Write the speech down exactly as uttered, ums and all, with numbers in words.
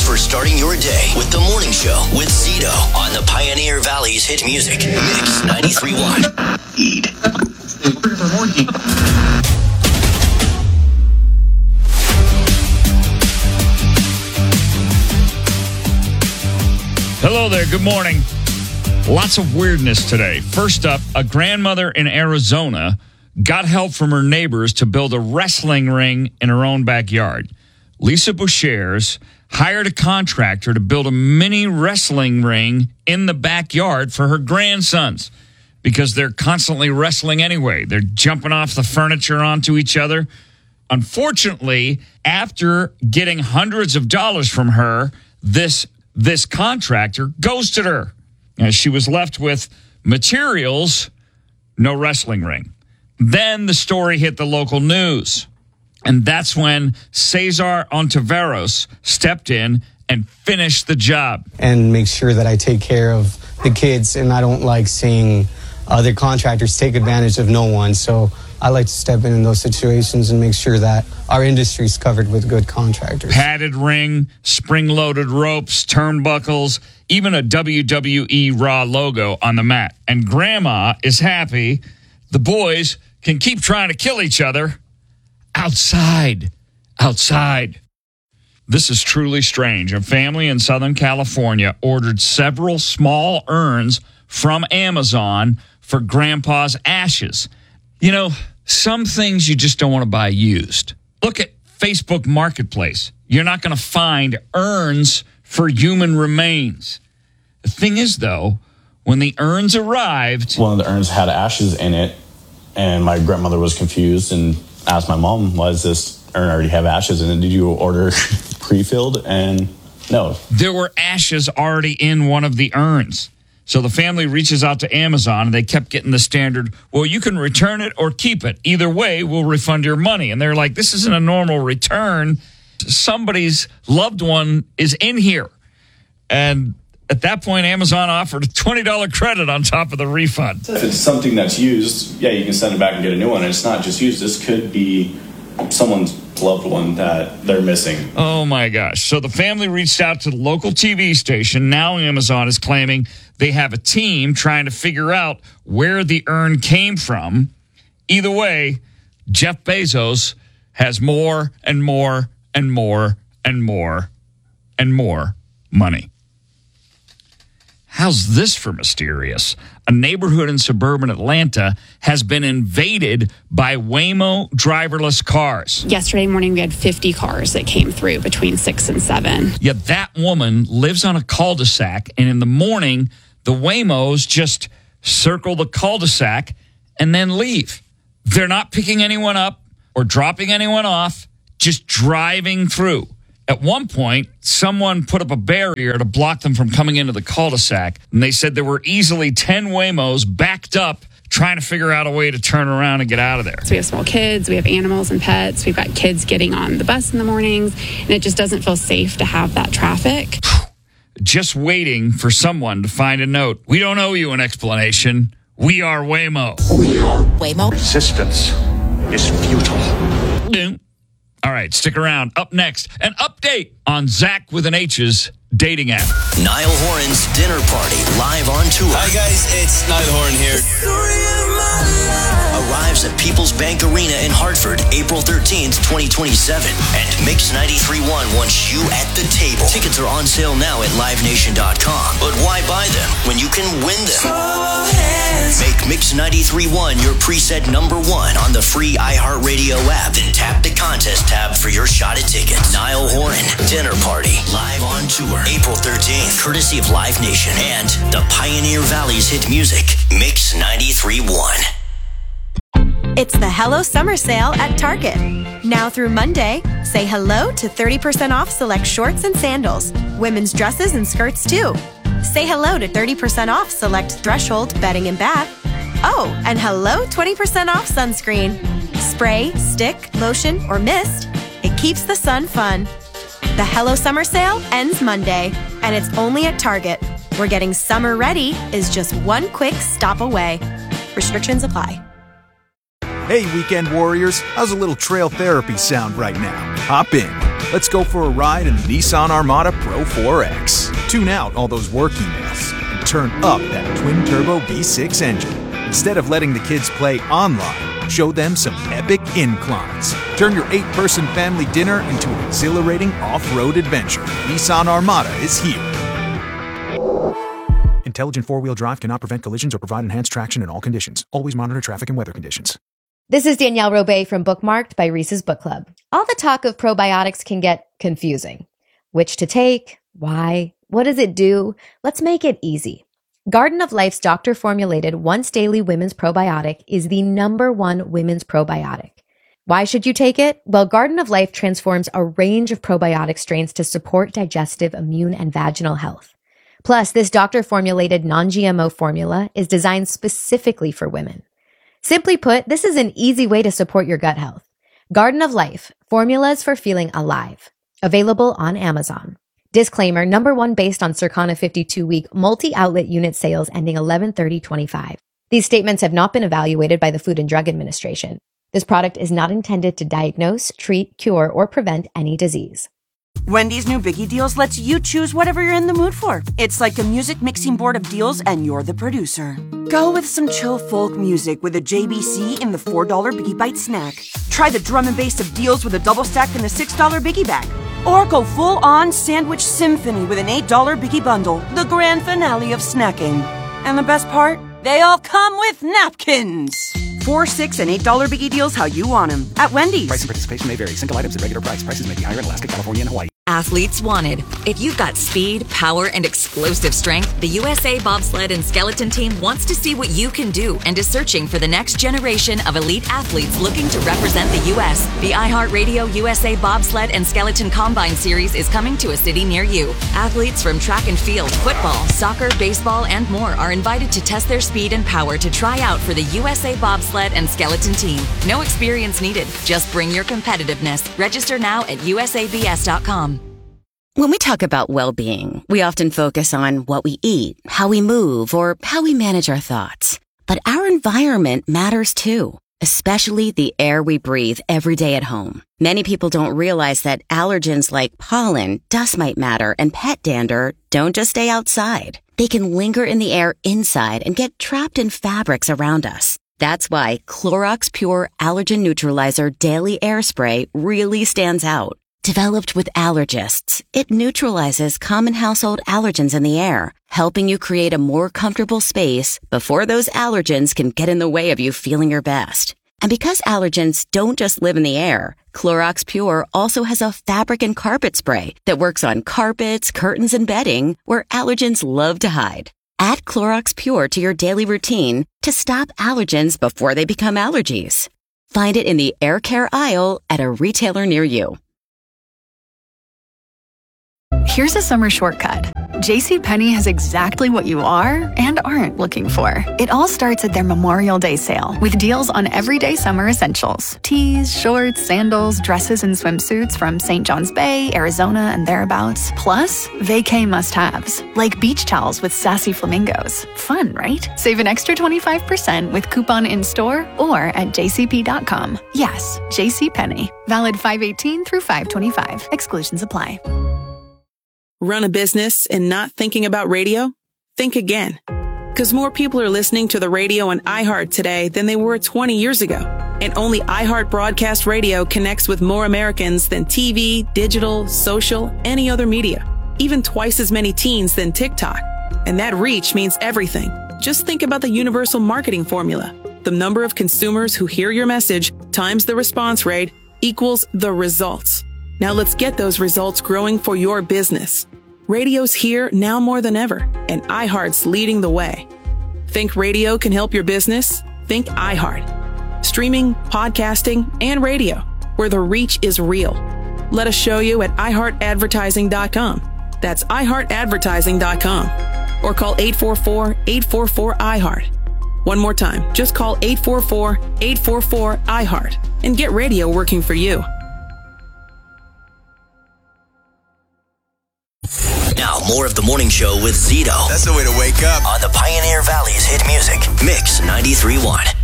for starting your day with the morning show with Zito on the Pioneer Valley's hit music. Mix ninety-three point one. Eat. Hello there. Good morning. Lots of weirdness today. First up, a grandmother in Arizona got help from her neighbors to build a wrestling ring in her own backyard. Lisa Bouchers hired a contractor to build a mini wrestling ring in the backyard for her grandsons because they're constantly wrestling anyway. They're jumping off the furniture onto each other. Unfortunately, after getting hundreds of dollars from her, this this contractor ghosted her. As she was left with materials, no wrestling ring. Then the story hit the local news. And that's when Cesar Ontiveros stepped in and finished the job. And make sure that I take care of the kids, and I don't like seeing other contractors take advantage of no one. So I like to step in in those situations and make sure that our industry is covered with good contractors. Padded ring, spring-loaded ropes, turnbuckles, even a W W E Raw logo on the mat. And Grandma is happy the boys can keep trying to kill each other outside. Outside. This is truly strange. A family in Southern California ordered several small urns from Amazon for Grandpa's ashes. You know, some things you just don't want to buy used. Look at Facebook Marketplace. You're not going to find urns for human remains. The thing is, though, when the urns arrived... One of the urns had ashes in it, and my grandmother was confused and asked my mom, why does this urn already have ashes in it? Did you order pre-filled? And no. There were ashes already in one of the urns. So the family reaches out to Amazon, and they kept getting the standard, well, you can return it or keep it. Either way, we'll refund your money. And they're like, this isn't a normal return. Somebody's loved one is in here. And at that point, Amazon offered a twenty dollars credit on top of the refund. If it's something that's used, yeah, you can send it back and get a new one. And it's not just used. This could be someone's loved one that they're missing. Oh, my gosh. So the family reached out to the local T V station. Now Amazon is claiming they have a team trying to figure out where the urn came from. Either way, Jeff Bezos has more and more and more and more and more money. How's this for mysterious? A neighborhood in suburban Atlanta has been invaded by Waymo driverless cars. Yesterday morning, we had fifty cars that came through between six and seven. Yet that woman lives on a cul-de-sac, and in the morning, the Waymos just circle the cul-de-sac and then leave. They're not picking anyone up or dropping anyone off, just driving through. At one point, someone put up a barrier to block them from coming into the cul-de-sac, and they said there were easily ten Waymos backed up trying to figure out a way to turn around and get out of there. So we have small kids, we have animals and pets, we've got kids getting on the bus in the mornings, and it just doesn't feel safe to have that traffic. Just waiting for someone to find a note. We don't owe you an explanation. We are Waymo. We are Waymo. Resistance is futile. No. All right, stick around. Up next, an update on Zach with an H's dating app. Niall Horan's dinner party live on tour. Hi guys, it's Niall Horan here. Arrives at People's Bank Arena in Hartford, April thirteenth, twenty twenty-seven. And Mix ninety-three point one wants you at the table. Tickets are on sale now at live nation dot com. But why buy them when you can win them? Make Mix ninety-three point one your preset number one on the free iHeartRadio app. Then tap the contest tab for your shot at tickets. Niall Horan, dinner party, live on tour, April thirteenth, courtesy of Live Nation and the Pioneer Valley's hit music, Mix ninety-three point one. It's the Hello Summer Sale at Target. Now through Monday, say hello to thirty percent off select shorts and sandals, women's dresses and skirts too. Say hello to thirty percent off select Threshold bedding and bath. Oh, and hello twenty percent off sunscreen. Spray, stick, lotion, or mist, it keeps the sun fun. The Hello Summer Sale ends Monday, and it's only at Target, where getting summer ready is just one quick stop away. Restrictions apply. Hey, weekend warriors, how's a little trail therapy sound right now? Hop in. Let's go for a ride in the Nissan Armada Pro four X. Tune out all those work emails and turn up that twin-turbo V six engine. Instead of letting the kids play online, show them some epic inclines. Turn your eight-person family dinner into an exhilarating off-road adventure. Nissan Armada is here. Intelligent four-wheel drive cannot prevent collisions or provide enhanced traction in all conditions. Always monitor traffic and weather conditions. This is Danielle Robay from Bookmarked by Reese's Book Club. All the talk of probiotics can get confusing. Which to take? Why? What does it do? Let's make it easy. Garden of Life's doctor-formulated once-daily women's probiotic is the number one women's probiotic. Why should you take it? Well, Garden of Life transforms a range of probiotic strains to support digestive, immune, and vaginal health. Plus, this doctor-formulated non-G M O formula is designed specifically for women. Simply put, this is an easy way to support your gut health. Garden of Life, formulas for feeling alive. Available on Amazon. Disclaimer, number one based on Circana fifty-two week multi-outlet unit sales ending eleven thirty twenty-five. These statements have not been evaluated by the Food and Drug Administration. This product is not intended to diagnose, treat, cure, or prevent any disease. Wendy's new Biggie Deals lets you choose whatever you're in the mood for. It's like a music mixing board of deals and you're the producer. Go with some chill folk music with a J B C in the four dollar Biggie Bite snack. Try the drum and bass of deals with a double stack in the six dollar Biggie Bag. Or go full-on sandwich symphony with an eight dollar Biggie Bundle, the grand finale of snacking. And the best part? They all come with napkins. Four, six, and eight dollar Biggie Deals how you want them at Wendy's. Price and participation may vary. Single items at regular price. Prices may be higher in Alaska, California, and Hawaii. Athletes wanted. If you've got speed, power, and explosive strength, the U S A Bobsled and Skeleton Team wants to see what you can do and is searching for the next generation of elite athletes looking to represent the U S The iHeartRadio U S A Bobsled and Skeleton Combine Series is coming to a city near you. Athletes from track and field, football, soccer, baseball, and more are invited to test their speed and power to try out for the U S A Bobsled and Skeleton Team. No experience needed. Just bring your competitiveness. Register now at U S A B S dot com. When we talk about well-being, we often focus on what we eat, how we move, or how we manage our thoughts. But our environment matters too, especially the air we breathe every day at home. Many people don't realize that allergens like pollen, dust mite matter, and pet dander don't just stay outside. They can linger in the air inside and get trapped in fabrics around us. That's why Clorox Pure Allergen Neutralizer Daily Air Spray really stands out. Developed with allergists, it neutralizes common household allergens in the air, helping you create a more comfortable space before those allergens can get in the way of you feeling your best. And because allergens don't just live in the air, Clorox Pure also has a fabric and carpet spray that works on carpets, curtains, and bedding where allergens love to hide. Add Clorox Pure to your daily routine to stop allergens before they become allergies. Find it in the air care aisle at a retailer near you. Here's a summer shortcut. JCPenney has exactly what you are and aren't looking for. It all starts at their Memorial Day sale with deals on everyday summer essentials. Tees, shorts, sandals, dresses, and swimsuits from Saint John's Bay, Arizona, and thereabouts. Plus, vacay must-haves, like beach towels with sassy flamingos. Fun, right? Save an extra twenty-five percent with coupon in-store or at j c p dot com. Yes, JCPenney. Valid five eighteen through five twenty-five. Exclusions apply. Run a business and not thinking about radio? Think again. Because more people are listening to the radio on iHeart today than they were twenty years ago. And only iHeart Broadcast Radio connects with more Americans than T V, digital, social, any other media. Even twice as many teens than TikTok. And that reach means everything. Just think about the universal marketing formula. The number of consumers who hear your message times the response rate equals the results. Now let's get those results growing for your business. Radio's here now more than ever, and iHeart's leading the way. Think radio can help your business? Think iHeart. Streaming, podcasting, and radio, where the reach is real. Let us show you at i heart advertising dot com. That's i heart advertising dot com. Or call eight four four, eight four four, I heart. One more time, just call eight four four, eight four four, I heart and get radio working for you. Now, more of the morning show with Zito. That's the way to wake up. On the Pioneer Valley's hit music, Mix ninety-three point one.